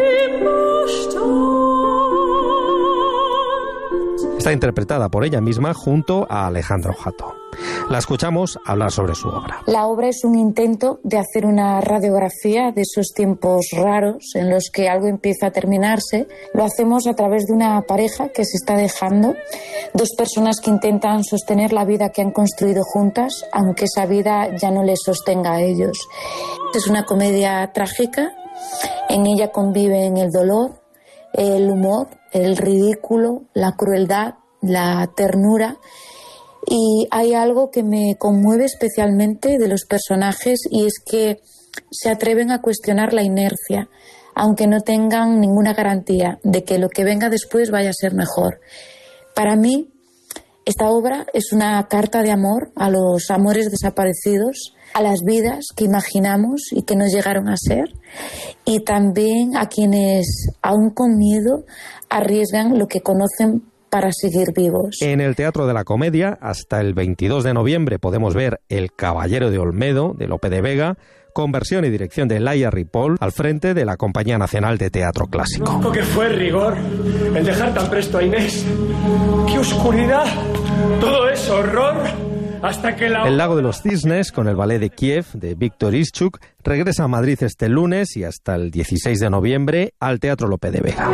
[SPEAKER 8] Está interpretada por ella misma junto a Alejandro Jato. La escuchamos hablar sobre su obra.
[SPEAKER 10] La obra es un intento de hacer una radiografía de esos tiempos raros en los que algo empieza a terminarse. Lo hacemos a través de una pareja que se está dejando, dos personas que intentan sostener la vida que han construido juntas, aunque esa vida ya no les sostenga a ellos. Es una comedia trágica, en ella conviven el dolor, el humor, el ridículo, la crueldad, la ternura. Y hay algo que me conmueve especialmente de los personajes, y es que se atreven a cuestionar la inercia, aunque no tengan ninguna garantía de que lo que venga después vaya a ser mejor. Para mí, esta obra es una carta de amor a los amores desaparecidos, a las vidas que imaginamos y que no llegaron a ser, y también a quienes, aún con miedo, arriesgan lo que conocen para seguir vivos.
[SPEAKER 8] En el Teatro de la Comedia, hasta el veintidós de noviembre, podemos ver El Caballero de Olmedo, de Lope de Vega, con versión y dirección de Laia Ripoll, al frente de la Compañía Nacional de Teatro Clásico.
[SPEAKER 11] Conozco que fue rigor el dejar tan presto a Inés. ¡Qué oscuridad! Todo es horror. Hasta que la...
[SPEAKER 8] El Lago de los Cisnes, con el ballet de Kiev, de Víctor Ischuk, regresa a Madrid este lunes y hasta el dieciséis de noviembre al Teatro Lope de Vega.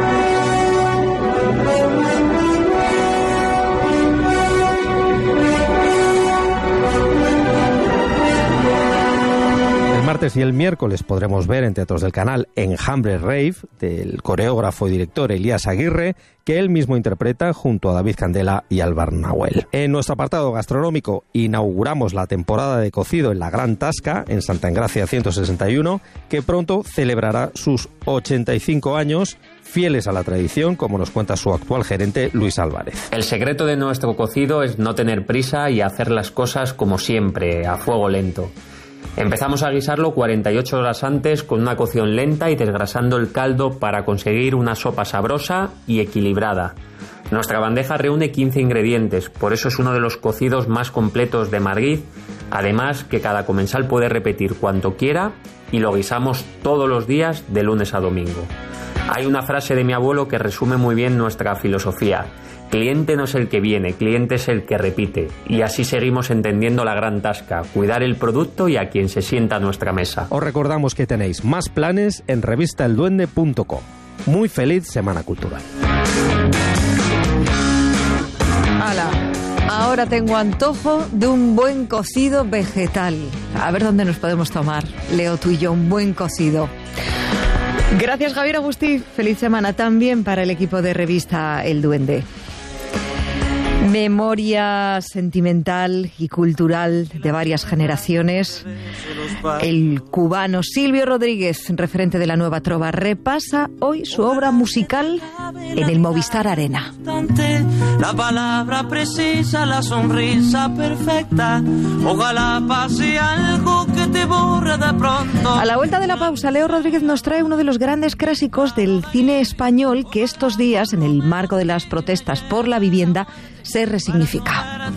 [SPEAKER 8] El martes y el miércoles podremos ver en teatros del canal Enjambre Rave, del coreógrafo y director Elías Aguirre, que él mismo interpreta junto a David Candela y Álvar Nahuel. En nuestro apartado gastronómico inauguramos la temporada de cocido en la Gran Tasca, en Santa Engracia ciento sesenta y uno, que pronto celebrará sus ochenta y cinco años, fieles a la tradición, como nos cuenta su actual gerente, Luis Álvarez.
[SPEAKER 12] El secreto de nuestro cocido es no tener prisa y hacer las cosas como siempre, a fuego lento. Empezamos a guisarlo cuarenta y ocho horas antes con una cocción lenta y desgrasando el caldo para conseguir una sopa sabrosa y equilibrada. Nuestra bandeja reúne quince ingredientes, por eso es uno de los cocidos más completos de Madrid, además que cada comensal puede repetir cuanto quiera y lo guisamos todos los días de lunes a domingo. Hay una frase de mi abuelo que resume muy bien nuestra filosofía: cliente no es el que viene, cliente es el que repite. Y así seguimos entendiendo la Gran Tasca, cuidar el producto y a quien se sienta a nuestra mesa.
[SPEAKER 8] Os recordamos que tenéis más planes en revista el duende punto com. Muy feliz Semana Cultural.
[SPEAKER 14] ¡Hala! Ahora tengo antojo de un buen cocido vegetal. A ver dónde nos podemos tomar, Leo, tú y yo, un buen cocido. Gracias, Javier Agustí. Feliz semana también para el equipo de revista El Duende. Memoria sentimental y cultural de varias generaciones. El cubano Silvio Rodríguez, referente de la nueva trova, repasa hoy su obra musical en el Movistar Arena.
[SPEAKER 15] La palabra precisa, la sonrisa perfecta. Ojalá pase algo que te borre de pronto.
[SPEAKER 14] A la vuelta de la pausa, Leo Rodríguez nos trae uno de los grandes clásicos del cine español que estos días, en el marco de las protestas por la vivienda, se resignifica.